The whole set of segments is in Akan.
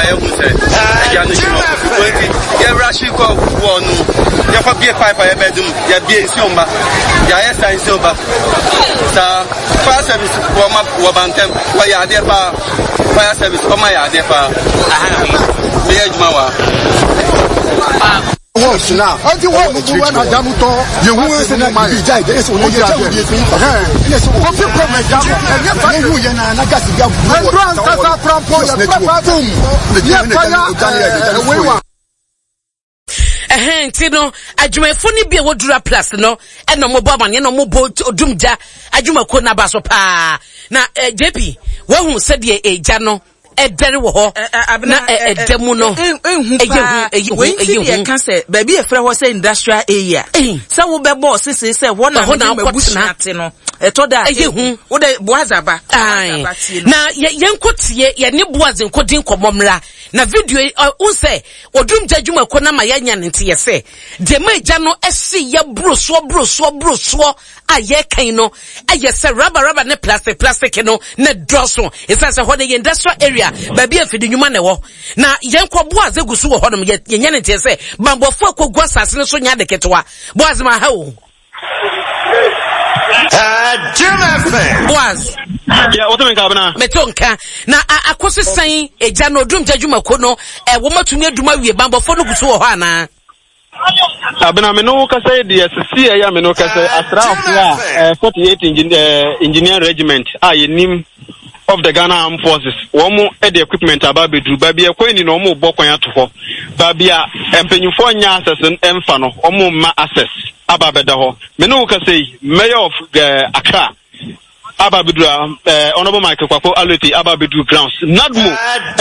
I will say, you rush one, you have be a pipe by a bedroom, you be a somba, you are a silver. Fire service, warm up, Wabantem, why are there fire service, for my idea for now. I do want to run a damn door. You won't say that my died. Yes, only you are. Yes, what you come and jump and you find you and I got to go. And run from Tino, Ajuma funny be a wodura plus no, and no more bomb, no more boat or dumja, Ajuma Kona Basopa. Now, JP, one who said ye a jano. Edere wo ho na edemu no you can say baby a friend was industrial area so we be boss say one na mabush no eto da wo de boazaba na yenkotie ye ne boazen kodin komomra na video unse odum jadwuma ko na ma yanya nte ye se de maja no ese ye broso aye kan no aye se rubber ne plastic no ne drosso isa se ho de industrial area baby afidi nyuma ne wo na yenko boaz egusu wo hodom ye nya nte se bambofo akogwa sase ne so nya de ketwa boaz ma ha wo Jim FM. Boaz. Yeah, what do you mean, Metonka. Na akosi san eja no dum jadwuma ko no wo matumi aduma wie bambofo no gusu wo ho ana. Abena me no ka say the SC ya me no ka say asra 48 engineer regiment yenim of the Ghana Armed Forces. Womo the equipment aba bedru ba bia kwani no mo bokwan ato ba bia empenyufo nya access emfa no omo ma access aba beda ho me no ka say mayor of Accra aba bedru honorable Michael Kwako Aloti aba bedru grounds nadmo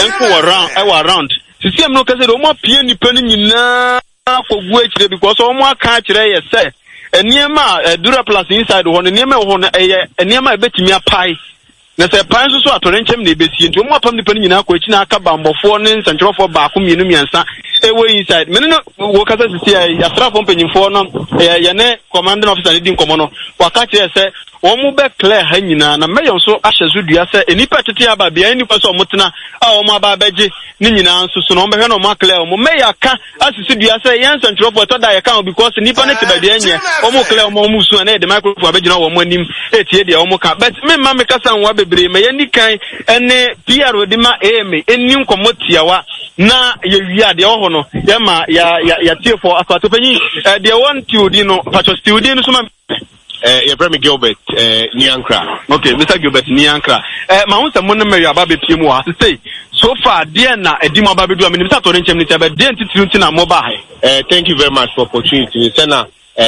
enko around sisi me no ka say o mo pie nipa ni nyina kogu akire because o mo aka akire ye say eniema dura plus inside ho eniema ho no eniema ebetimi apai na se pan so atorenchem na ebesi nti omo apam nipa nyina akọ echi na aka bambofo ne nsantrofo baako mienu miensa ewe inside me no wo kasa sisi ya strafo mpanyimfo no ya ne commanding officer di nkomo no waka kire se omo be clear ha nyina na meyo so ahyezu dua se enipa tete aba bia enipa so omotena a omo aba beje ni nyina nso so no ombe hwe no omo clear omo meya ka asisi dua se yan nsantrofo to da ya ka because nipa ne teba bia enye omo clear omo musu na e de microphone abegina omo anim etie de omo ka but me ma me kasa nwa bebre me yani kan ene PR de ma eme eni nkomotiawa na ye wia de ho no ye ma ya tiefo akatopanyi de want to di no patcho studio no so ma your Premier Gilbert Niankra. Okay, Mr. Gilbert Niankra. Ma unsa monno me yaba be pie mu ha say so far there na edimo aba be do am ni Mr. Torenchem ni tebe dey ntiti na mo ba ha. Thank you very much for opportunity. Sena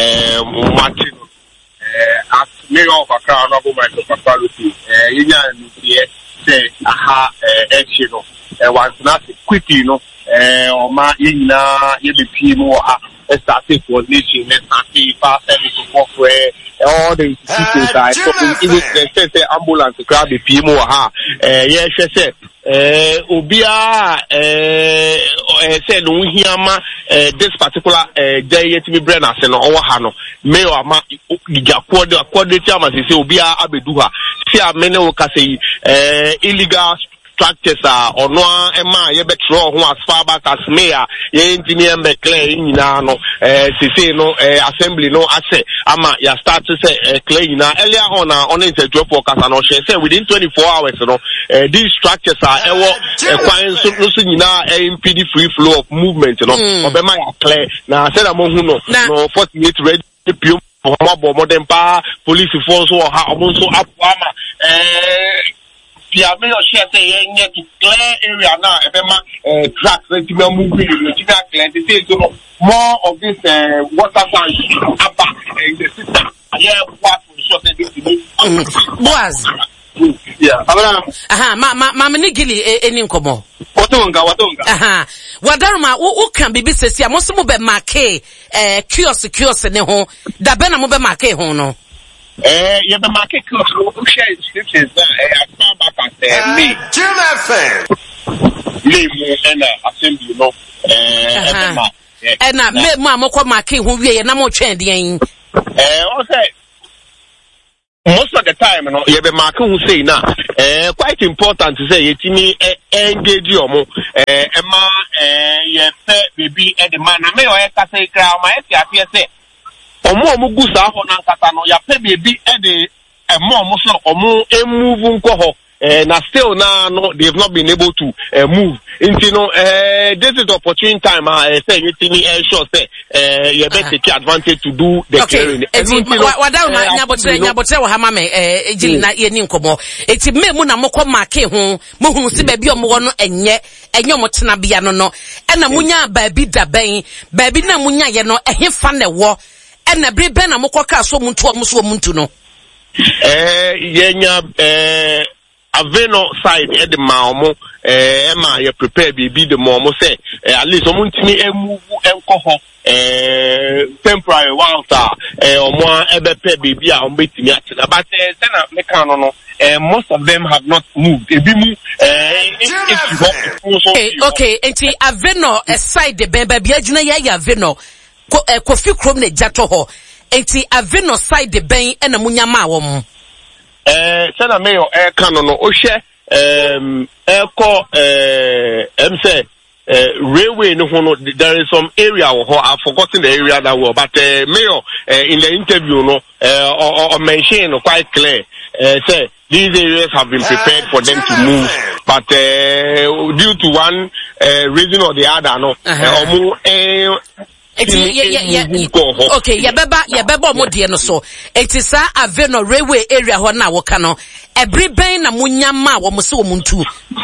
Martin as mayor of Accra Honorable Michael Papaluti yenya ni say aha echino once na quickly no o ma yina ye be pie mu ha starting coordination and starting fast service for all the institutions are even the ambulance grab the PMO ha yes say obia say no hiama this particular day yet me brain as no owo ha no me o ma giga coordinate am say obia abedu ha see amene wo ka say illegal structures or no ema ye betro ho as far back as mayor ye engineer me clear nyina no say no assembly no ase ama ya start to say clear nyina earlier on interview for kasa no share say within 24 hours no these structures are kwan so nyina impede free flow of movement no obema ya clear na say na mo hu no 48 ready pio modern pa police force or ha omo so apama I may share say to clear area now. Tracks that you move clear. More of this water tank up in the system. Yeah, what Boaz. Yeah. Mama Nigili eni nkomo. Watonga. Wadaruma wo kan bibi sesi a mo so mo be marke kiosk ne ho. Da be na mo be marke ho no. You the market could share scriptures as far back as me. Jim FM. Me and assembly, you know. And me ma mo kwa market who we na mo twend yen. Okay. most of the time, you be marking who say now, quite important to say, yetimi engage your mo, Emma, ye baby, and the man, I may or say, crown, my say, Omo Mugusa, Honakatano, ya baby, and the more muscle, or more, a move, now still now no, they've not been able to move. Into this is the opportune time. I say anything sure say you better take advantage to do the clearing. Nyabotre wa hamame ejili na ye ni nkomo. Eti me mu na mokọ mark ho mo hunu se ba bi omo no enye omo tena bia no no. E na munya ba bi da ben. Ba bi na munya ye no ehefa na wo. E na bre ben na mokọ ka so muntu omo so muntu no. Yenya Aveno side at the Maumo, Emma, you prepare be the Momo say, at least Omuntini move alcohol, temporary water, or more ever pay baby on beating at but Senna Mecano, most of them have not moved. Okay, and Aveno aside the baby, Biajuna Aveno, Kofi Kromne Jatoho, and Aveno side the bay and a Munyama. Sana mayo kanono oshe eko say railway no hono there is some area I've forgotten the area that well but mayo in the interview no or mention quite clear say these areas have been prepared for them to move but due to one reason or the other no okay, ya beba mo de no so. Eti sa Aveno railway area ho na wo ka no. Every ben na munyama wo mo se wo muntu.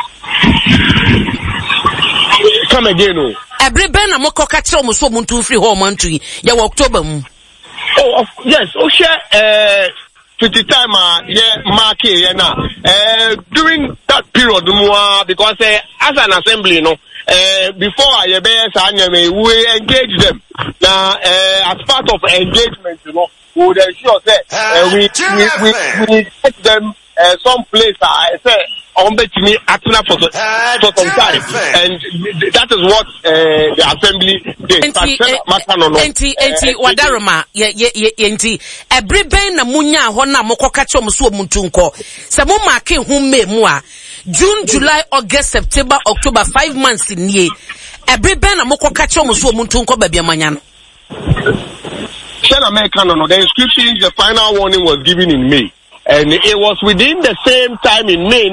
Come again no. Every ben na mo koka kire wo so muntu free ho mantu yi. Ya wo October mu. Oh yes, o share 50 time mark here now. During that period because as an assembly no before I we engage them. Now, as part of engagement, we would ensure that we get them some place. I say on me acting for some time, and that is what the assembly did. Enti wadaroma enti every ben na munya ho na mokoka che omuso omuntu nko se mo mark hu memu a June, July, August, September, October, 5 months in year. Every ben na mokoka che omuso omuntu nko babia manya no. The inscription, the final warning was given in May. And it was within the same time in May,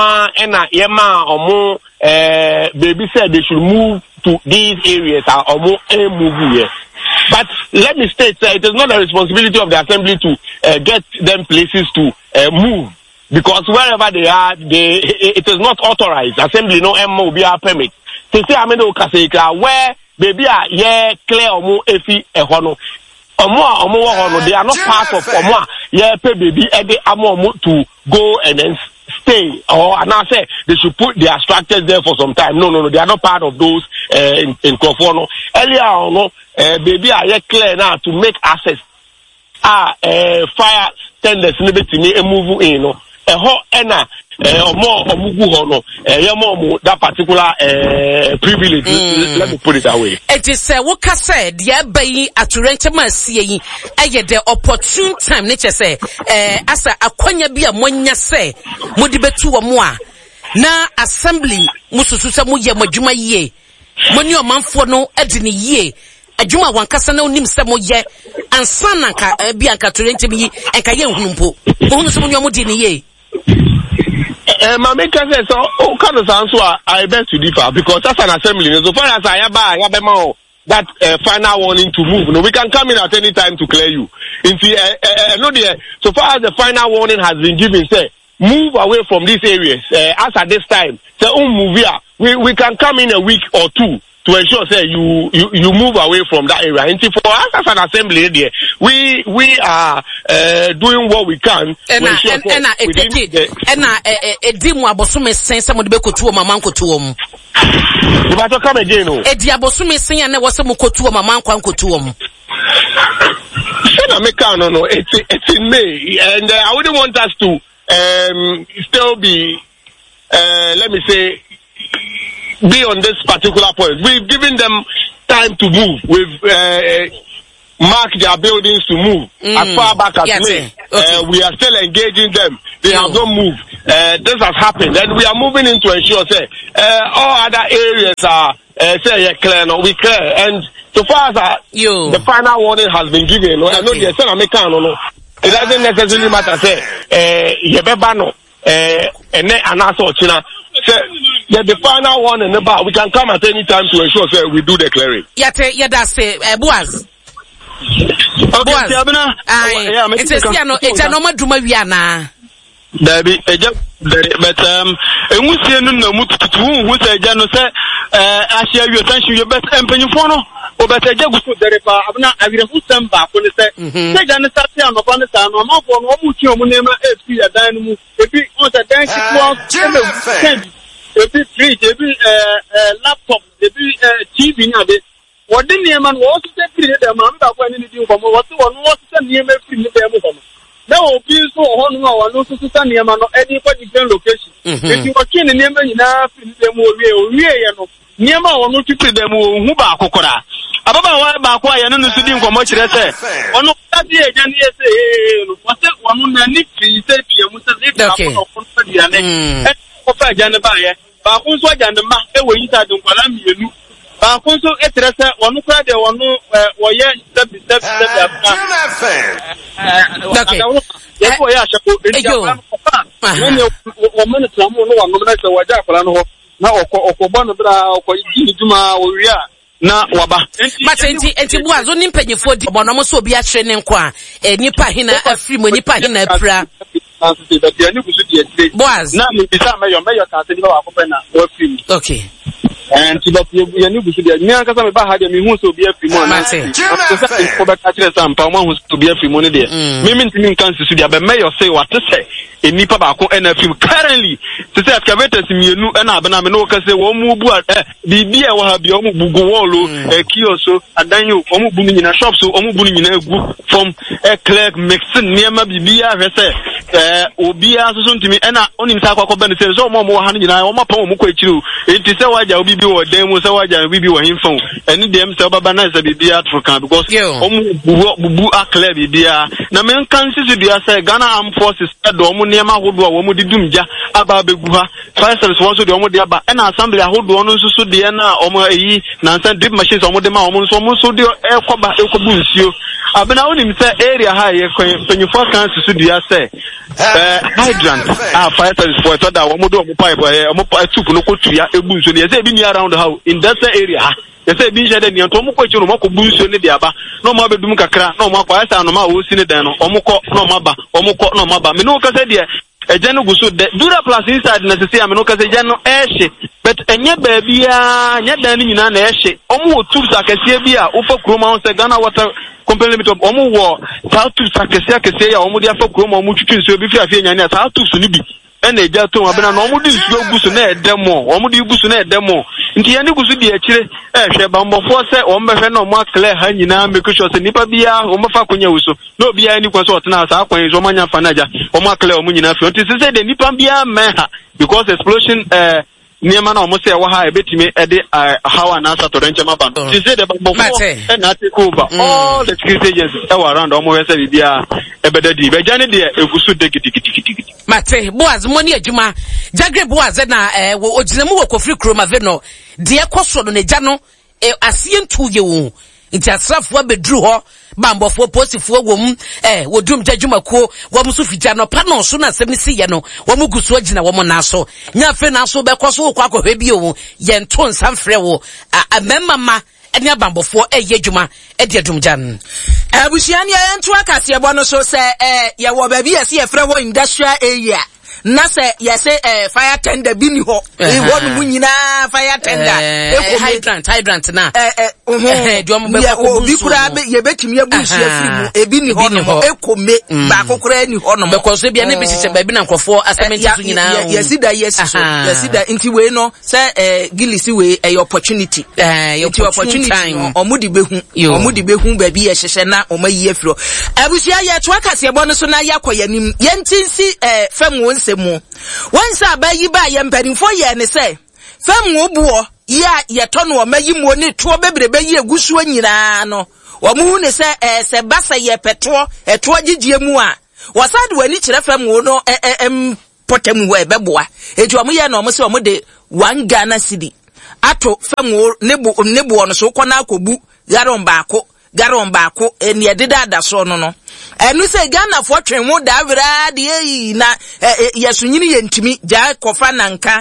baby said they should move to these areas, move here. But let me state, it is not the responsibility of the assembly to get them places to move. Because wherever they are, it is not authorized. Assembly no MOB permit. They say, where baby are, clear efi ehono. They are not part of baby to go and then stay or and I say they should put their structures there for some time. No, they are not part of those in Kofono. Earlier on, baby are clear now to make access. Fire tenders to move in. That particular privilege. Let me put it that way. It is what I said, by at Rentama see the opportune time nature say as a kwanya bia monya say modibetu wa moa na assembly musususa mu ye madwuma ye moni omanfo no adini ye adwuma wankasa na onim se mo ye ansa na ka bia anka torrent bi enka ye hunumpo ohunu se mo nyo mo di ni ye. My maker says, oh, kind of answer I beg to differ because that's an assembly. So far as I that final warning to move. No, we can come in at any time to clear you. So far as the final warning has been given, say move away from these areas. As at this time, say move here. We can come in a week or two to ensure say you move away from that area. And for us as an assembly there, we are doing what we can. Edimu abosume sense mo de be kotu o mama nkotu o mu. You better come again o. Edi abosume sen na wo se mo kotu o mama nkwa nkotu o mu. No, it's in May, and I wouldn't want us to still be let me say be on this particular point. We've given them time to move. We've mark their buildings to move as far back as May. We are still engaging them. They have not moved. This has happened, and we are moving in to ensure all other areas are clear. No, we clear. And so far as the final warning has been given, I know the American. It doesn't necessarily matter. And then another China. The final warning about we can come at any time to ensure we do the clearing. That's Boaz. Okay, it's a normal Dumaviana. Baby, but we see no who say Jano say, I share your attention, your best empany phono, or better Jagus the Repa, Abna, I will put them back when they say, take an assassin upon the sun, or more for one mucho monema, a dynamo, a big was a dance, a big fridge, a big laptop, a big TV now. What the name and what to say the amount of anything from what to what to send him every day. Now, please go on now and also to send him on any particular location. If you are keen in them enough, them will be Niema or not to them who back Kokora. Ababa Bakwa and Nusudim for much less. On that day, Jania say, what's that one need to say, Janabaya, Bakunso and the Master were inside the Palamia. Bakunso etresa wanu kwa de wanu woye step okay. Yeko ya shapo ejo. Nani o mane tramu no wanu na se waja akola no na okobọ no bra okoyi djuma owia na waba. Enti Boaz oni mpanyefo di obo no mo so obi ahwe ne nko a nipa hina afiri mo nipa hina apra. Boaz na me bisa meyo ka se di ba akopɛ na wa film. Okay. And to that you need to be a near customer had a who so be a free money. For the catcher some power who's to be a free money there. Meaning to mean cancer to the mayor say what to say in Nipa Bako and a few currently to say excavators in you and Abanamino can say one move be will have your Bugolo, a kioso, and then you almost booming in a shop so almost booming in a group from a clerk mixing near Mabia, Obia soon to me and only Sako Ben says, oh, more honey, I want my poem, you. It is a wide bibi or them was a waja bibi or him phone and them sabana is a bibi African because bubu akle bibia na men kan sisi dia say Ghana Armed Forces do mo niam ahodo wo mo didumja aba beguha fire service wo so de mo de aba and assembly ahodo no so de na omo eyi na san drip machines omo de ma omo so de ekoba ekobu nsuo abena onim say area ha ye kwenyufo kan sisi dia say hydrant fire service for so that wo mo do omo pipe omo tube no kotua ebu nsuo de say bi around the house in that area they say be shade ni to mo ko chiru mo ko bunso ne dia ba no mo abedum kakra no mo akwa asa no ma wo si ne dan no omukọ no mo ba me no ka say dia eje no guso dura plus inside na say me no ka say je no ehye but enye ba bia nya dan ni nyina na ehye omo tubes akese bia wo fa kroma on say Ghana Water Company Limited omo wo ta tubes akese ya omo dia fa kroma omo twitwi nso bi fi afie nya ne ta tubes ni bi ene eja to abena no omo di nsuo guso na edemo omo di guso na edemo nti ya ni guso di akire hwe bambofo se omo behwe na omo clear ha nyina make sure se nipa bia omo fa konya wuso no bia ni kwa so otena sa akwan zo manya fanaja omo clear omo nyina fi nti se de nipa bia meha because explosion niema na omo se wa ha ebetime ede hawa na asa to renchema ban nti se de bambofo na take over all the security agencies around omo we se bia ebedadi be jane de eguso degidegidegidi Mate Boaz money adwuma Jagre Boaz na oginemu wo kofri kroma ve no de ekoso no neja no asie ntu ye wo nti asrafo abedru ho bambofo posifo wom wodum jadwumako wom so fija no pa no so na semisi ye no wom guso agina wom na so nya fe na so be koso kwa akohwe bi wo ye nto nsamfre wo amemama eni abambofo eye dwuma edi adwumjan abusiani entu akase ebo no so se ye wo ba bi yesi ye frɛ wo industrial area na se yesi fire tender bi ni ho wonu munyina fire tender hydrant na dwom be ko bi kura be ye betimi abusia firi mu ebi ni ho no ekome ba kokora ni ho no be ko so bia ne bi hyehyɛ ba bi na nkofo assignment so nyina yesi da nti we no se gilisi we opportunity opportunity omudi behu ba bi ye hyehyɛ na omayi afiro abusia ye to akase ebo no so na yakoyanim yentinsi fam wonse mu wonsa abayi ba ye mpanimfo ye ne se fam wo buo ya yetono omayimu ne to bebrebe yi egusu anyina no omu ne se basa ye petro eto gigye mu a wasade wani kire fam wo no potem wo ebeboa etu omu ye na omu se omu de 1 Ghana cedi ato fam wo nebo no so kona akobu garon baako eni ededa adaso no enu se Ghana fo twen wo da wera de na yesunyini yentimi ja kofa nanka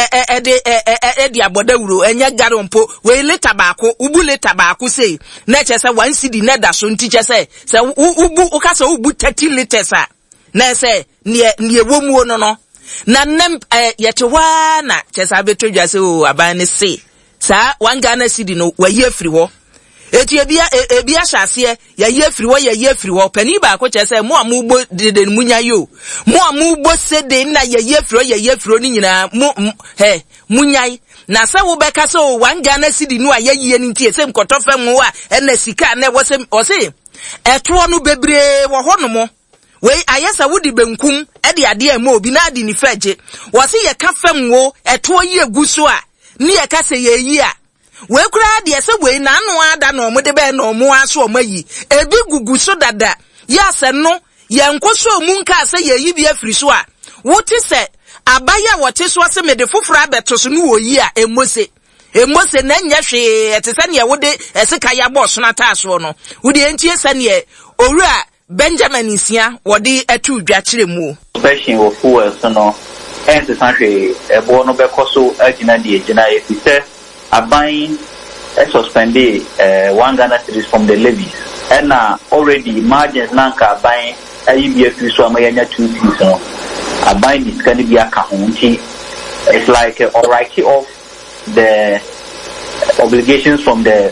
edi abodawuro enya garon we leta baako ubu leta baako sei na chese 1 cedi na daso nti chese se ubu ukasa ubu 30 liters a na se ne ewomuo no na nem yetewa na chese abetodwa se o aban ne se sa 1 Ghana cedi no wa ye free ho eti ebia hyase ya ye free wo pani ba ko chese mo amugbo de munya yo mo amugbo sede na ye free ni nyina munyai na se wo beka so 1 Ghana cedi no ayeye ni ntie se mkoto fam wo a na sika na wo se eto no bebre wo ho no mo we ayesa wudi benkum de ade am obi na ade ni faje wo se ye ka fam wo eto yi eguso a ni ye ka se ye yi a we kura de se we na anu ada no mo de be no mo aso o mayi ebi gugu so dada ya se no ye nkoso mu nka se ye yi bi afiri so a wo ti se abaya wo ti so se me de foforo abeto so no wo yi a emose na nya hwe etese ne wo de esika ya boss na ta so no wo de entie se ne owura Benjamin Isia wo de atu dwa kire mu special of fuel so no ente sanhwe ebo no be koso agina de agina e fi se abain suspended 1 Ghana cedis from the levies and already margins nanka abain IBF so amayanya 2 cedis no abain is going to be a kahunti. It's like a writing off the obligations from the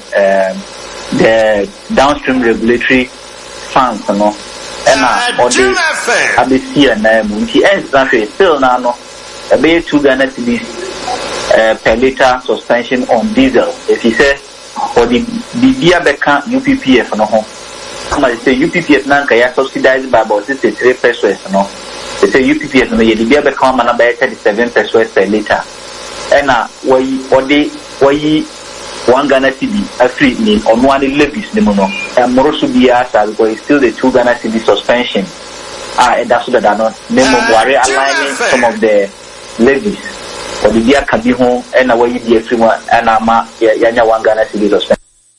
downstream regulatory funds no and or the ABC and munti exactly still now no be 2 Ghana cedis per liter suspension on diesel. If he say for the BBA beka UPPF no ho. Somebody say UPPF na kaya subsidized by about 63 pesos no. They say UPPF no ye BBA beka man by 37 pesos per liter. And why 1 Ghana cedi free ni on one levies no no. And more so be as because still the 2 Ghana cedi suspension. And that's what that no. Nemo worry aligning some of the levies. Or the dear can be home and away the free one and ama yanya 1 Ghana cedi suspension.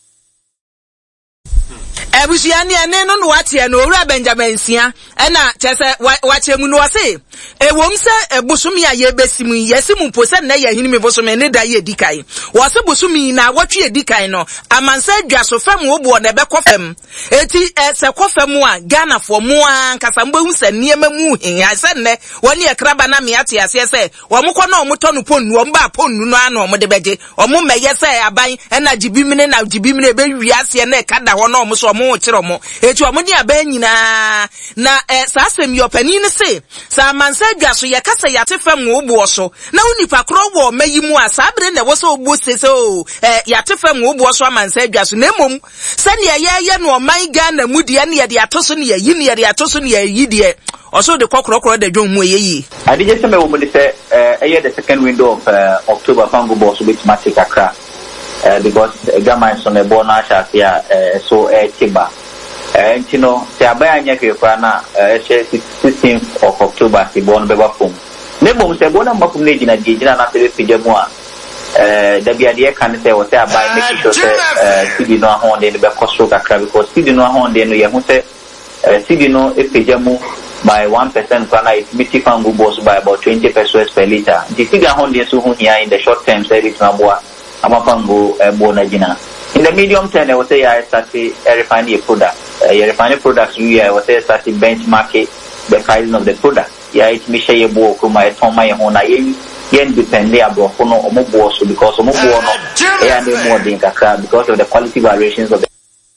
Ebusiani ane no watie no owura Benjamin Sia na chese wache mu no wase ewom se busumi aye besimu yesimu pose na ye hini me bosome ne da ye dikai wase busumi na watwe dikai no amansa dwaso fam wo bo na be kofam eti se kofam a Ghana fo mu an kasa mbo hu se niema mu hin ase ne woni ekraba na me ate ase se wo mko na omoto no ponu wo mba ponu no ana omo de beje omo meye se aban na jibimine be wi ase na kada ho na omo so omo chiro mo etu omo ni aban nyina na sa asem yo pani ne se sa mansa dwaso ye kasa ya tefam wo bo so na unipa kro wo mayimu a sa bre na wo so obo sese o ya tefam wo bo so mansa dwaso na mom se ne ye no man Ghana mu de ne ye de atoso ne yi ne ye de atoso ne yi de also the kokrokro de dwon mu ye ade je se me wo mo de se the second window of October fango boss with matic akra because Gama is on a bona shafia so tiba and you know se abaya nya kwe na 16th of October si bon beba fom nebo se bona mbakum ne gina gina na tele pijamu a da bia de kan se wo se abaya make sure se sidi no ahon de be koso kakra because sidi no ahon de no ye hu se sidi no epijamu by 1% kana it miti fangu boss by about 20 pesos per liter the figure ahon de so hu here in the short term service na boa amapango bona gina. In the medium term, I would say I started refining a product. Refining products, I would say started benchmarking the pricing of the product. Yeah, it me share bo kuma etoma ye hona yen depend abo kono omobo so because omobo no and more than kakra because of the quality variations of the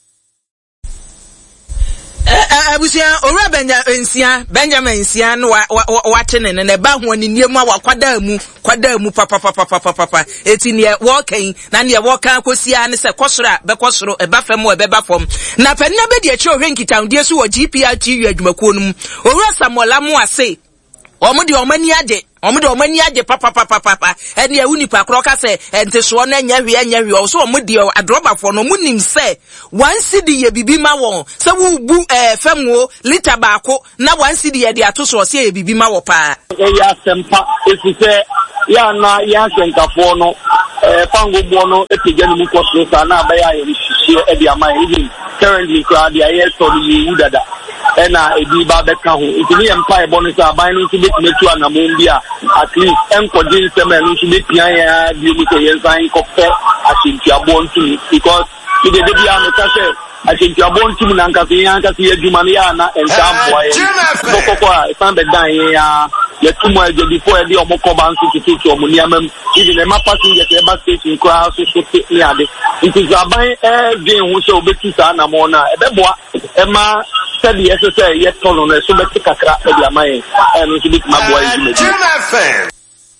abusia owura Benjamin Sia no wate ne ba ho ni niemu akwada mu papa eti ne wo kan na ne wo kan kosia ne se kosoro be kosoro e ba fam e be ba fam na panna be de eche ohwe nkitaundie so wo GPRTU adwumakuo no mu owura Samuel Amu ase omo de omani ade omo de omani age papa ene ewu nipa kro ka se enteso na nya hwe o so omo de adroba for no munim se 1 cedi ye bibi ma won se wu bu fam wo liter baako na 1 cedi ye de ato so se ye bibi ma wo pa ya sempa esise ya na ya senkafo no pango bo no epigani mu koso sa na ba ya ye hihie e de ama even currently crowd ya ye so ni udada ena edi ba beka ho itini empire bonus aban no nti betu anamon bia at least enkodin semen no nti bepia ya bi mu ko yensan kofe asintiabo nti because the bia no ka say asintiabo nti na nka se adwuma no ya na ensambo aye kokoko sambe dan ya tumo eje before the omokoba nti tutu omuniamam even e ma passing the bus station crowd so ni ade nti aban den ho se obetu sa anamon na ebeboa e ma said the SSA yet told on a so much kakra the amay and to be my boy.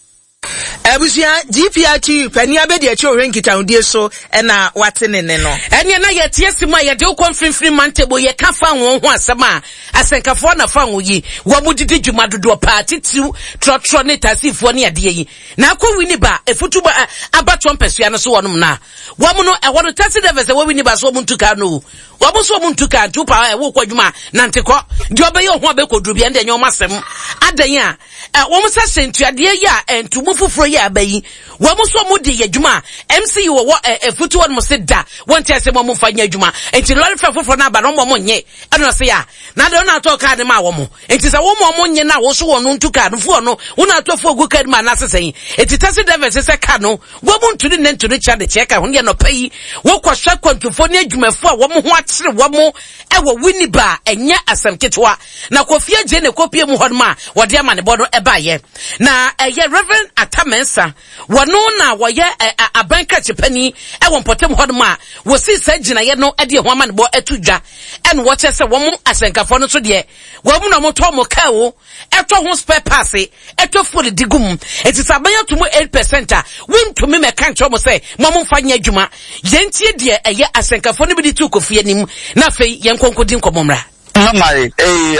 Ebusia GPRT pani abedi achi orenkita hundie so na watene ne no ene na ye tiesima ye de konfrinfrin mantebo ye ka fa won ho asema asenkafo na fa won yi wo mudidi dwuma dodo pa titiu trotro ne tasifo ne ade yi na akọ wini ba efutu ba abato mpesua no so wonom na wo mu no ewo no tasi devese wo wini ba so mu ntuka no wo bo so mu ntuka ntupa wo kwadwuma na nteko de obeye ho abekodru bia nde nyoma sem adan a wo mu sa sentuade ya entumu fufuro ya abayi wo mu so mu di adwuma MC wo efutu won mu se da won tie se mo mu fa nya adwuma enti lori fa fufuro na ba no mo nye eno se ya na de na to ka de ma wo mo enti se wo mo nye na wo so won ntuka no fu no wo na to fu ogu ka de ma na sesen enti tase devese se ka no wo mu ntuni ne ntuni cha de cheka ho ne no payi wo kwhwa kwantufo ne adwumafo a wo mo ho akyere wo mo ewo wini ba enye asam ketwa na kofia je ne kopie mu hodma wo de ama ne bodo ebaye na eye Reverend Atamensa wono na wo ye abanka chepani ewo mpotem hodma wo si sa gina ye no ede ho ama ne bo atudwa en wo che se wo mo asenkafo no so de wo mu na mo to mo ka wo eto ho spare pass eto full digum etisabanya to mo 8% wintumi me kan cho mo se mo mo fa nya adwuma yentie de eye asenkafo no bi di tu kofie nim na fei yenkonkodi nkomomra normally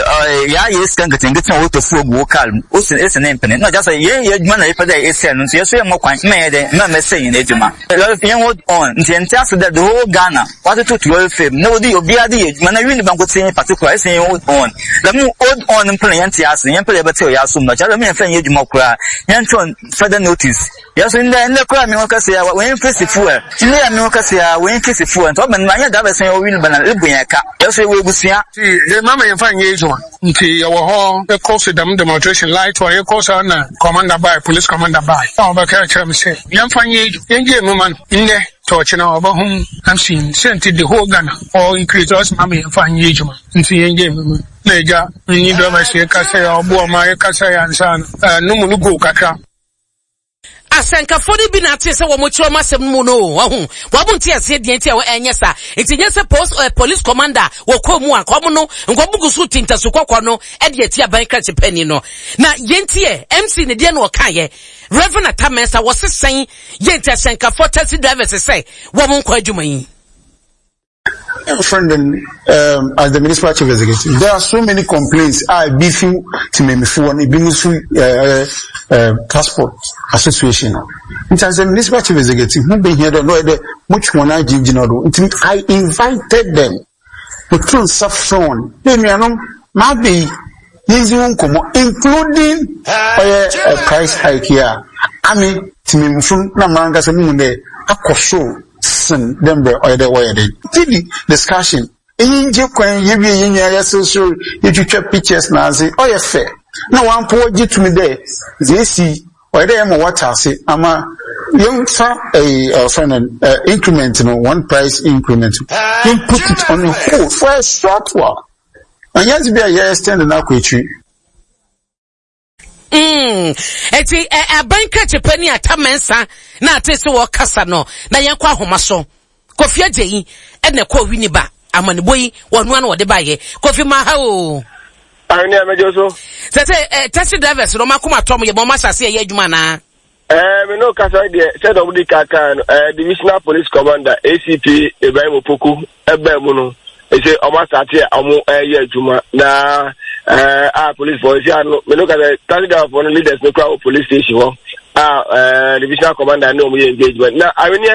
yes can get what to full go calm is an impene no just say yeah man if there is no so yes mo kwan me dey na me say in ejuma you hold on the so that the whole Ghana what to 12 fame no di obi ade ejuma na win bank say particular say hold on let me hold on impene yantias yen play better ya so no just me fan ejuma kura yen turn further notice yes in the kura me won say when face fuel in there me won say when face fuel to man ya da be say o win bana ebuya ka yes we busua the mama you find ejuma nti yawo ho e cause them demonstration light or e cause na commander by police commander by o ba ka tell me say yan find ejuma yenje me man inde touch na oba hum I'm seeing sent the whole Ghana or increase us mama you find ejuma nti yenje me man na eja ni do ma say ka say obo ma e ka say ansan no mu go kakra asenkafo ni bi na te se wo mo chiro masem mu no wo bunti ase de ntia wo enye sa ntinye se police commander wo komu akom no ngobugu su tinta su kokko no e de atia ban kra chepani no na yentie MC ne de na o kan ye Reverend Atamensa wo sesen yentie asenkafo taxi drivers say wo mo nkwa adwuma yi. Friend as the municipal chief executive, there are so many complaints. I beefing to me before transport association. It as the municipal chief executive, who been here don't know much one I invited them to turn saffron. Maybe including a price hike here. I mean, to me from Namanga Samunde, a show. Them the discussion. In Japan, you be in your social, you check pictures now, say, oh, yeah, fair. No one poor get to me there. They see, or they am what I say, I'm a young friend, increment, one price increment. You put it on your hold for a short while. And you have to be a year standing up with you. Eti abanka chepani Atamensa na atese wo kasa no na yenkwa homaso Kofi Ajeyi ene ko wini ba amaneboyi wonu an wo de ba ye Kofi ma ha o ani amejoso se taxi drivers no makoma tom ye mo masase ye adwuma na me no kasa de said of the kaka divisional police commander ACP Ibrahim Opoku ebe mu no e say o masate omo ye adwuma na police force here no me look at the candidate for the leaders no crowd police station divisional commander no we engagement now I mean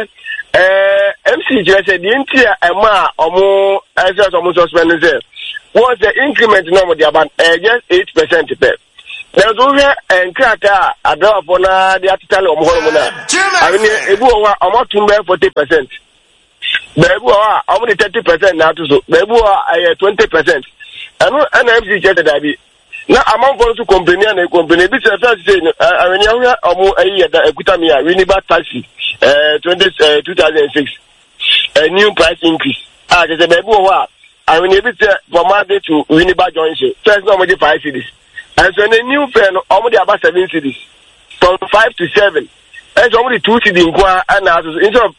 MC just said the entire ema omo SS omo suspend say was the increment no dey about just 8% per there's over and krata adra for na dey atitale omo ho na I mean ebu owa omo tumbe 40% bebu owa omo 30% na to so bebu 20% and MC just that be na amount for to company and company bi say I mean ya omo ayi da ekuta me a Winneba taxi 2006 a new price increase they say bebu owa I mean if it's from Monday to Winneba junction first no dey 5 cities and so the new fare no omo about 7 cities from 5 to 7 and so omo 2 cities nkwa and instead of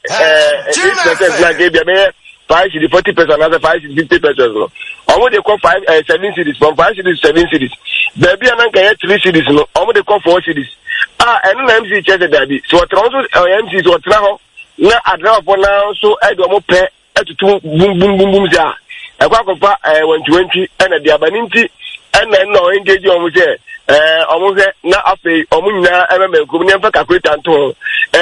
8% like be 5 cities 40% another 5 cities 50% no omo dey call 7 cities from 5 cities to 7 cities baby ananka 3 cities no omo dey call 4 cities and na MC chese dabi so transfer MC so tra ho na adra for now so e do omo pe etutu boom za e kwa kofa 120 and the abaninti and no engage omo say omo say na afi omo nyina ememe ko ni mfa calculator nto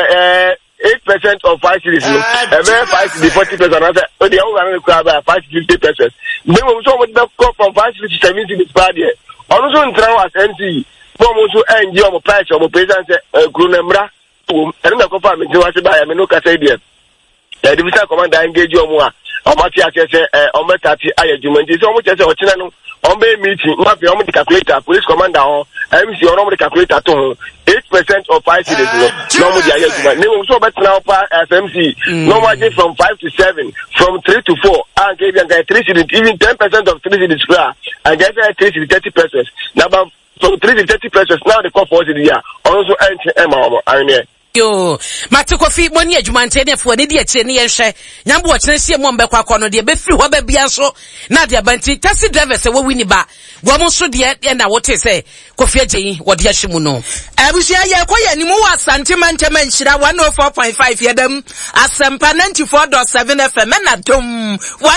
8% of 5 cities no 5 cities 40% another the other crowd 5 50%. Then we so much go from 5 cities to 7 cities per day also in travel as MC so enjoy omo price omo president gronemra and na kofa me jiwa se ba me no ka say there the division commander engage omo omo ti ase omo tati ayedwumanti so omo chese ochina no omo meeting ma fi omo the calculator police commander on MC omo the calculator to 8% of 5 cities no omo the ayedwumanti no so bet now FMC no more from 5 to 7 from 3 to 4 and give them 3 cities even 10% of 3 cities and get 3 cities 30%. Now from 3 to 30% now they call 4 cities also I mean yo matikofi boni adwumante ne fo ne de akyire ne yenhwe nyambo wo sie mo mbekwa akono de be firi ho ba bia so na de abanti taxi driver se wo Winneba wo mo so de na wote se kofi agyi wo de ahyimu no abusia ye koye ni mu wa santimante manhyira 104.5 yedam asempa 94.7 FM na dom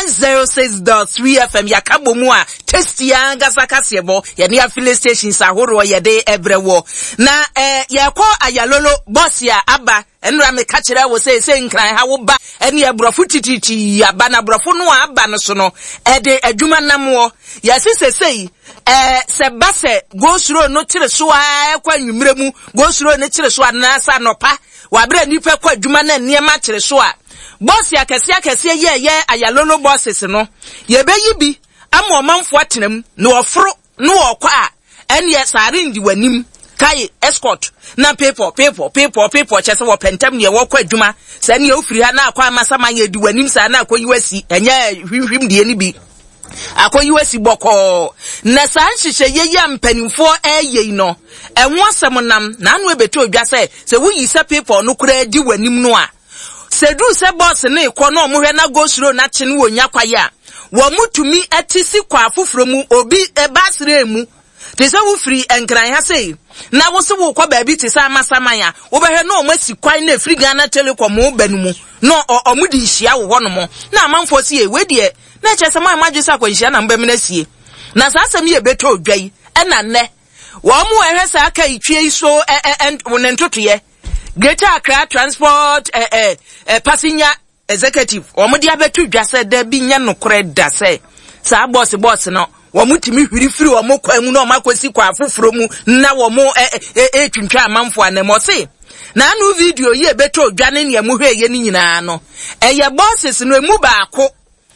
106.3 FM yakabo mu a testia ngasa kasebo ye ne affiliate stations ahoro ye de ebrewo na ye ko ayalolo boss ya aba enra me ka kire wo say nkran ha wo ba ene abrofo tititi aba na abrofo no aba no so no de adwuma namwo ya sesei se base go suro no tire so a kwa nwumremu go suro ne tire so na sa nopa wa bra nipa kwa adwuma na niema tire so a boss ya kese ye ayalolo bosses no ye beyi bi ama omanfo atenam no oforo no okwa a ene sare ndi wanim kai escort na paper chese wo pentem ne wo kwa adwuma sa ne ofiri ha na akwa amasama ye di wanim sa na akwa yiwasi enye hwihwim de ni bi akwa yiwasi boko na sa nhihye ye mpanimfo eyei no enwo asem nam na anu ebeto odwa se wuyi se paper no kura di wanim no a sedu se boss ne ko no mo hwe na go suro na kye ne wonya kwaye a wo mutumi atisi kwa afoforo mu obi ebasre mu tese wo free enkran ha sei na wo se wo kwa baabi tese amasama ya wo behwe no omasi kwan na free Ghana Telecom wo banu mu no omudi hia wo hono mo na amanfo sie we de na chese ma amagye sa kwa hia na mbam na sie na sa asem ye beto odwai na nne wo mu ehwe sa aka itwie so won ntotoye Greater Accra Transport passenger executive wo mu dia beto dwa se da bi nya nokore da se sa boss no wo mutimi hwiri firi wo mokwa mu no makosi kwa afoforo mu na wo mo twintwa amanfo anemo se na anu video ye beto odwane ne mu hwe ye ni nyina no eye bosses no emu baako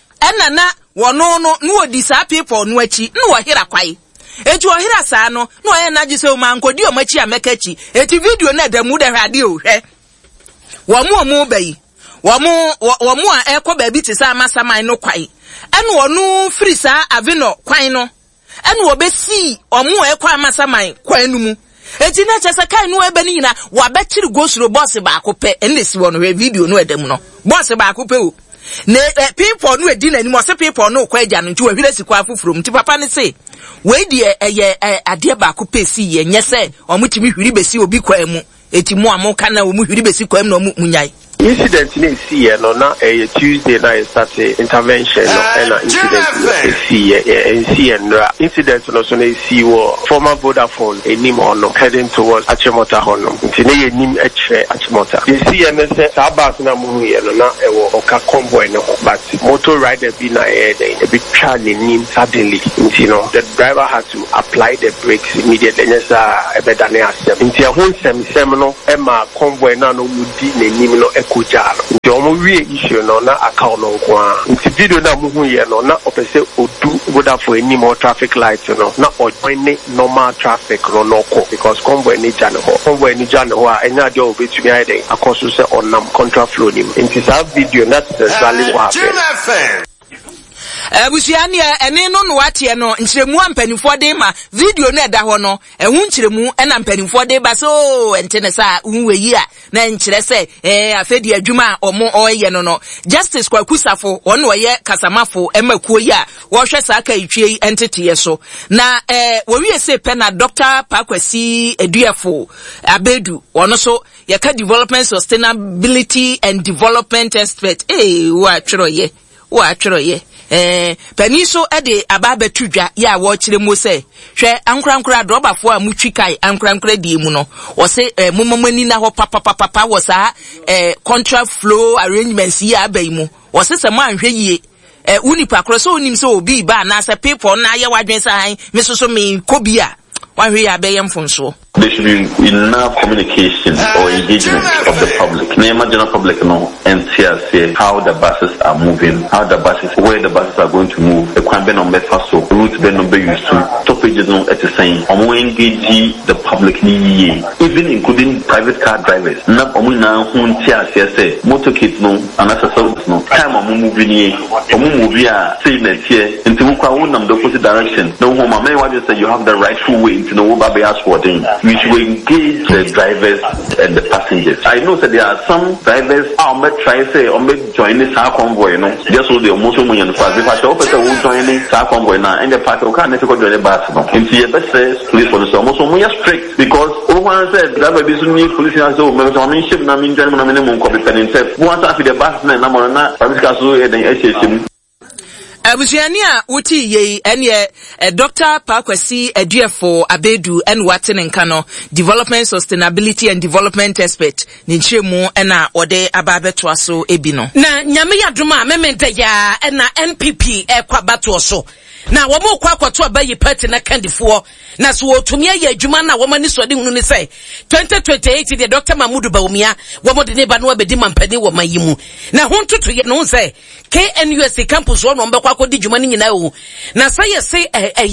na wono no no odi sa people no achi no hira kwai eti ohira sa no no ye na gise o mankodi o machi amekachi eti video na da mu da hwade o hwe wo mo bayi wo mo a ekọ baabi te sa amasaman no kwai ene wonu free sa avino kwan no ene wo besi omo ekọ amasaman kwan no mu eti na chese kai no ebe ni nyina wa bekiri gosuro boss ba akopɛ ene si wono we video no edam no boss ba akopɛ o ne people no edi na ni mo se people no kwa agya no nti wa hwire si kwa afoforo mti papa ne se we die eye ade ba akopɛ si ye nyese omo timi hwiri besi obi kwa mu eti mu amoka na omo hwiri besi kwa mu no mu nyai Incident in see no na Tuesday night start intervention no and incident see incident no so na see former Vodafone enim ono heading towards Achimota hono ntine enim eche Achimota see say sabas na mu ye no na ewo oka convoy no but motor rider be na e be try enim suddenly the driver had to apply the brakes immediately yes ebedane asem nti ehun sem no ema convoy na no mudi nenim no ekojalo nti omo wie issue no na account no kwa nti video na mu hu ye no na opese odu Vodafone enim or traffic light no na ojoin normal traffic no because convoy ni jano a enya de obetumi aide akoso se onam contra flow nim nti sa video that's exactly what happened. Busiani ene no watie no nkyeremu ampanifo de ma video no eda ho no ehu nkyeremu ena mpanifo de ba so entene sa unweyi a na nkyere se afedi adwuma omo oye no Justice Kwakusafo ono oye kasamafo emakuo yi a wo hwe sa aka itwie entity so na wo wie se pe na Dr. Pakwasi Eduafo Abedu ono so yaka development sustainability and development expert wa atwroye paniso ede ababa tudwa ya wo kire mo se hwe ankrankra drobafo a mutwikai ankrankra die mu no wo se momomani na ho papa wo sa contract flow arrangements ya abai mu wo se se mo anhwe yie unipa kro so onim se obi ba na se people na ye wadwen sa han me so me kobia wan hwe ya abai mfonso. There should be enough communication or engagement of the public. Name general public know and see how the buses are moving, where the buses are going to move, the kwambe number faso, route be number used to, stoppages no at the same. Omo engage the public ni even including private car drivers. Na omo na hun say motorcade no and accessories no. Time omo moving here, omo move here, say net here, into kwa wonam the opposite direction. No home may what you say you have the rightful way to know what be asked for thing. We should engage the drivers and the passengers. I know that there are some drivers may try say or may join this convoy, just so they almost money and pass. If I show person who join this convoy now and the party can't never join the bus. In the best police for the almost more strict because one said that may be some new police and so maybe ship na mean German minimum copy pen himself. Once after the bus na na public castle and HSM. Abusiani a wuti ye enye Dr. Pakwasi Eduafo Abedu en waten nka no development sustainability and development expert ni nchemu ena ode ababeto aso ebi no na nyame yadoma memende ya ena NPP kwabato so na womo kwa kwato abayi party na kandifo na so otumia ya adwuma na womani so de hunu ni say 2028 the Dr. Mamudu Bawumia womo de ne ba no abedi mampani wo mayimu na hontoto ye no say KNUST campus wo no mbekwa akodi dwuma ni nyina o na say ye say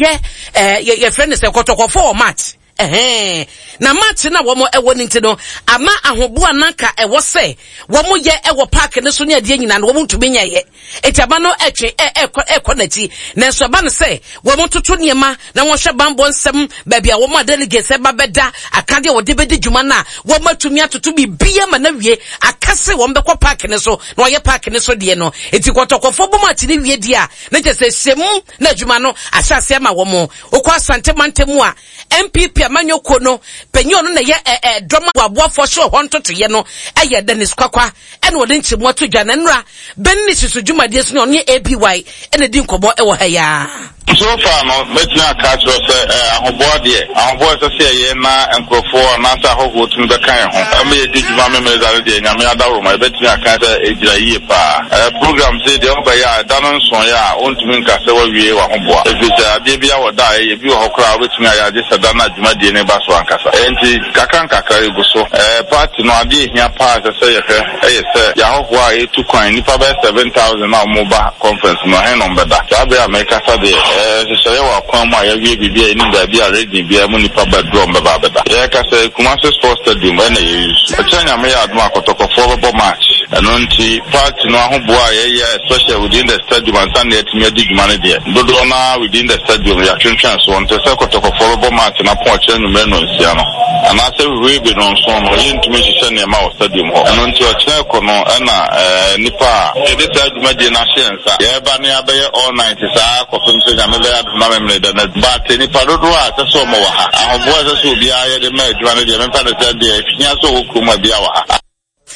ye friend say kotokofo match na match na womo ewo nti no ama ahobo anaka ewo se womo ye ewo park ne so ne ade nyina no womo ntumi nya ye etiaba no etwe ekonati na so ba no se womo toto niema na wohwe bambo nsem ba bia womo delegates e ba beda akade wo de bedi dwuma na womo atumi atoto bibia ma na wie akase wo mbekọ park ne so na wo ye park ne so de no eti kotokofo bo match ne wie dia na je se mu na dwuma no ahyase ma womo okọ asante mantemu a MPP amanyoko no penyo no na ye doma waboafo so hontoto ye no eye Dennis Kwakwa ene wode nchimo to dwa na nra benni susudwumade so no ne ABY ene di nkobo e wo ha ya so far no metina catch us ahobo say ye na enkrofo na sa hoho tun be kan ho am ye di dwuma me mezare de nyame adawo ma betina catch ejira yi pa program say de oba ya danon so ya ontumi nka se wa wie wa hobo efisa de bia woda ye bi ho kra wetumi ya de sadana dwuma de ne ba so ankasa enti kakanka ego so party no ade hia pa se ye se ya hoho a etu kwan nipa be 7,000 na omoba conference no he no beda sabe America de say wa kwama ya wie bibia ni da bia ready bia mu nipa ba drum ba beda ya ka say Kumasi Sports Stadium na use achanya me ya aduma akotokofo bo match anonti party no ahoboa ya especially within the stadium and Sunday etimi adiguma ne de dodo na within the stadium ya twentwan so on te say akotokofo bo match na po che no meno nsia no ana say we be no so no yintumi hye ne ma stadium ho anonti o che ko no na nipa e de say aduma de na hyensa ya ba ne abaye all night sa akofo se na me ya na memre da na ba te nipa dodo a te so mo wa ha ahoboa se so bia ya de ma aduma ne de me pa de say de finya so okuma bia wa ha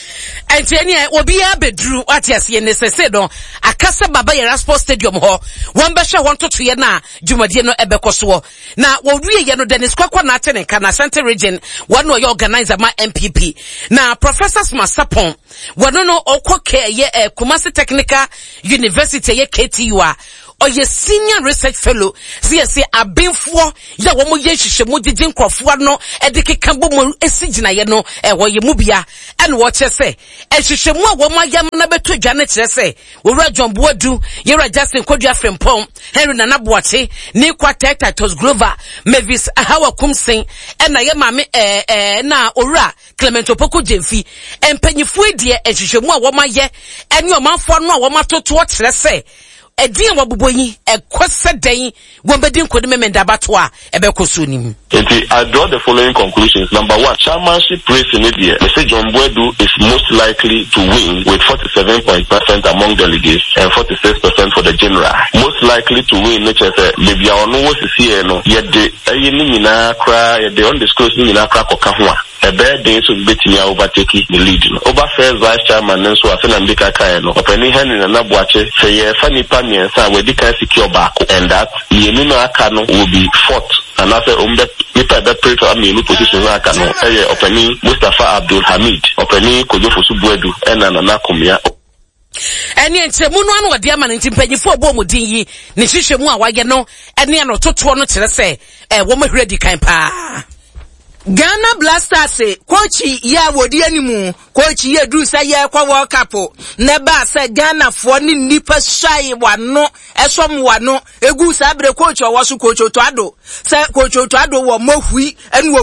Enti obi abedru atiase ne sese don akasa baba yera sports stadium ho won be hwe won toto ye na dwumadie no ebekoso na wowie ye no Dennis Kwakwa na atene kana Center region one no organizer ma MPP na Professor Masapon wono no okoke ye Kumasi Technical University ye KTU oye senior research fellow see abenfo ya wo mo ye hihye mo didi nkrofo no edike kambo mo esigina ye no wo ye mu bia ene wo chese ehihye mu a wo ma yam na beto dwane chese wo ra John Boadu ye ra Justin Kodua Frempong Henry Nana Boache ni kwata Titus Glover Mavis Ahawa Kumsen ena ye mame na ora Clement Opoku Jemfi empanyifo die ehihye mu a wo ma ye ene o manfo no a wo ma toto chese Edin wabuboyi ekose den wombedi nkodi memenda batwa ebekoso nim. I draw the following conclusions. Number one, chairmanship race in India. Mr. John Boadu is most likely to win with 47% among delegates and 46% for the general. Most likely to win, which is maybe our no was here no. Yet the cry, the undisclosed cry kokahwa. A bad day should be to overtake the lead. Over first vice chairman and so I feel Mbika Kaino. Opening hand in an abwache, say funny pan and say we can secure back and that Yenuna Kano will be fought. And after Nipa that pray to Aminu position Kano, opening Mustafa Abdul Hamid, opening Kojofu Subuedu, and Ananakumia. Eni enchemu anu wadi ama ntimpanyifo obo mu din yi ne hihwemu a waye no eni ano toto no kire se wo ma hwedi kan pa Ghana Blasters coach ya wodi animu coach ye dru say ye kwa World Cup ne ba say Ghana fo ni nipa swai wano esom wano egu sa bre coach owo so coach Otuado say coach Otuado wo mahui eni wo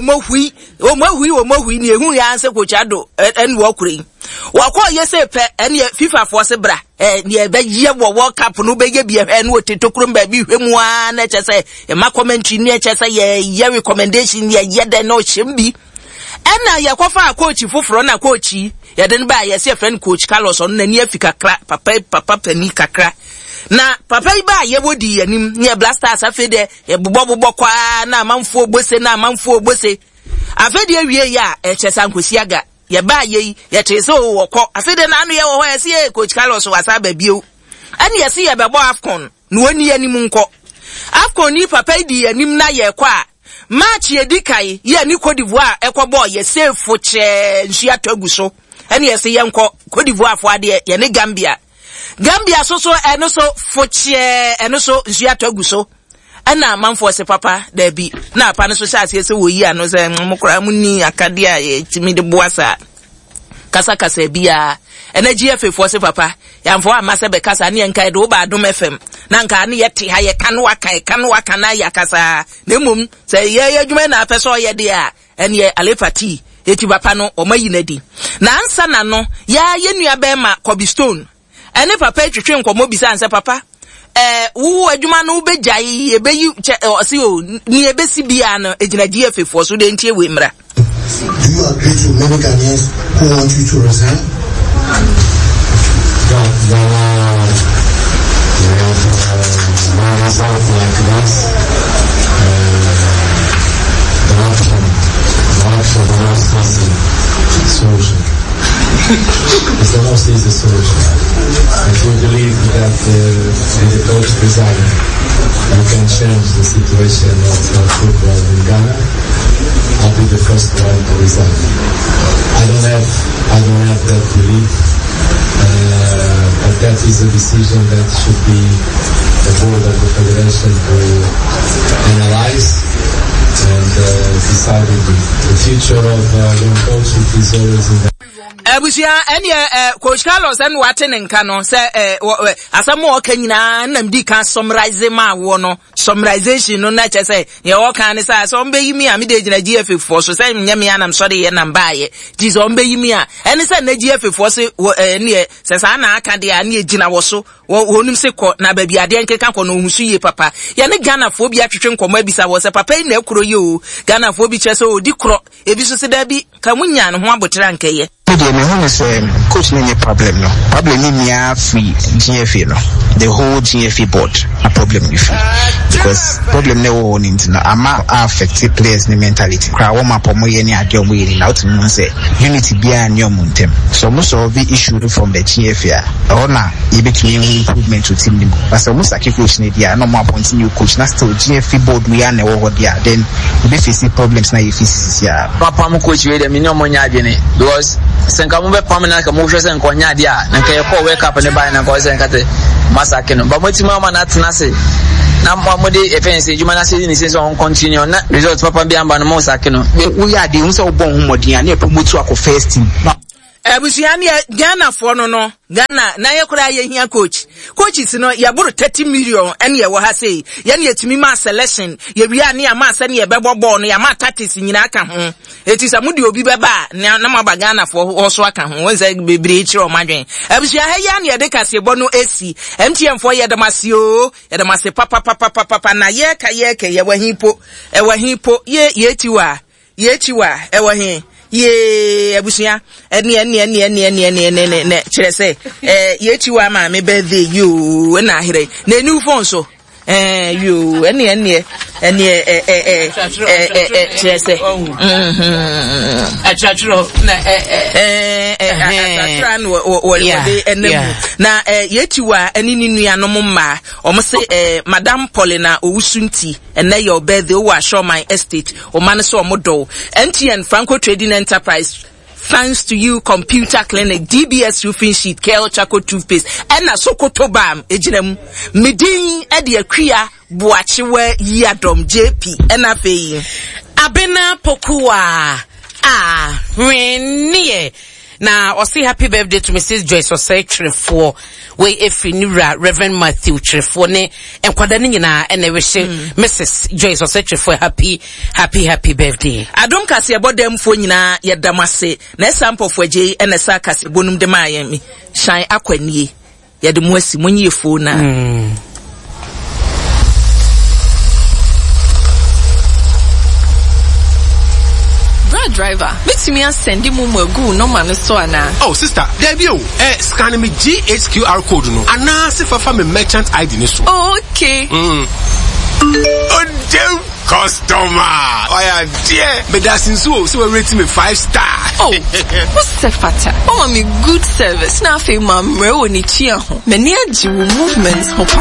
mahui ni ehun ya say coach Ado eni wo kure wakọ yese pe eni FIFA fo se bra ni ebe ye wo World Cup no be ye bia eni otetokrum ba bi hwemu a na chese e ma commentary ni chese ye recommendation ye de no chimbi ena ye kofa coach foforo na coach ye de ba ye se friend coach Carlos on na ni afika kra papa pani kakra na papa ba ye wodi anim ni Blasters afede ye bobobbo kwa na amanfo ogbose afede awie ya chese ankosiaga ye ba ye chese woko afede na anu ye wo ho se coach Carlos wasa ba bio ani ye se ye be bo AFCON no oni anim nko AFCON ni papa di anim na ye kwa match ye dikai ye ni Cote d'Ivoire ekobo ye safe che nsia toguso ani ye se ye nko Cote d'Ivoire fo ade ye ne Gambia so eno so foche eno so nsia toguso ana manfo se papa da bi na pa ne so sha se wo yi ano se mokora munni akadia ye timi de boasa kasa bia energy FF se papa ya mfo amase be kasa ne enkai do ba Adom FM na nka ne yete ha ye kanu aka na ya kasa na mum se ye adwuma na apeso ye de a ene alepati eti papa no o mayi na di na ansa na no ya ye nua be ma Cobblestone ene papa twetwe nkomo bisa anse papa wo adwuma no begyae ebeyi si o ni ebesi bia no ejina GFF so de ntie we mra. Do you agree to many Ghanaians who want you to resign? It's the most easy solution. If you believe that with the coach resigning, you can change the situation of football in Ghana, I'll be the first one to resign. I don't have that belief, but that is a decision that should be the board of the federation to analyze and decide the future of young coaches is always in the Abusia ene coach Carlos en wate nka no se asamo o kanyina nam di kan summarize ma wo no summarization no na che se ye o kan ne sa so mbe yimi a me de gina GFF for so se nya me anam so de ye nam baaye ji so mbe yimi a ene se na GFF for se ne se sa na aka de a ne gina wo so wonum se ko na ba bia de nkeka ko no husu ye papa ye ne Ghana fo bia twetwe nkoma bisa wo se papa na ekuro ye o Ghana fo bi che se o di kro ebi so se da bi ka munya ne ho abotra nkeye Coach any problem no. Problem in near free GFA no. The whole GFA board a problem with because problem never one into no ama affect players mentality. Cry one map more any adjom we now to know say unity be a new montem. So most of the issue from the GFA or now you became improvement to team but so most like coach need no more continue coach na still GFA board we are never what there then we face problems na if is ya papa mo coach we the minimum nya because senka mo be permanent ka mo hwe sen konya dia na ka yeko wake up ne buy na ko sen ka te masake no ba mo ti mama na tena se na mo de efense juma na se ni se on continue na result papa bi amba no mo sake no we are the unso bon humodin na promote akọ first team Ebusiani Ghana for no Ghana na yekura ye hia coaches no yaburu 30 million ene ye wo ha sei ye ne yetimi ma selection ye wi ani ama se ne ye bebo ball no ya ma tactics nyina aka ho eti samudi obi beba na maba Ghana for also aka ho wonse bebre chire o madwen ebusia ha ya ne ye de kase bo no esi MTM for ye de mase papa na ye ka ye wahipo ye tiwa e wahin ye abusia ene kire say ye chiwa ma me birthday you na here na new phone so you ene kire say achachro na na ye chiwa ene ninu anom ma omo say Madam Paulina Owusunti ene your birthday o wa show my estate o man so omo do MTN Franco Trading Enterprise. Thanks to you, Computer Clinic, DBS Roofing Sheet, Kel Chaco Toothpaste, and a Sokoto Bam, Ejinem, Medin, Edia Kriya, Boachiwe, Yadom, JP, and Abena Pokua, Renie. Now, I say happy birthday to Mrs. Joyce Osei for we Efinura, Reverend Matthew Trefone, and Quadanina, and I wish Mrs. Joyce Osei for happy birthday. I don't kasi about them for Nina, yet Damase, ne sample for J and a Sakas, Bonum de Miami, Shine Aquani, yet the Mwesi Munye Fona. Driver, makes me send him go no man so na. Oh sister, there be scan me GHQR code no. Ana se fa me merchant ID ni so. Okay. Oh damn customer. Oh yeah, dear. Me dancing so we rate me 5 star. Oh. What's the fata? Oh, me good service. Na fe mam re oni chia ho. Me ni aji movements ho.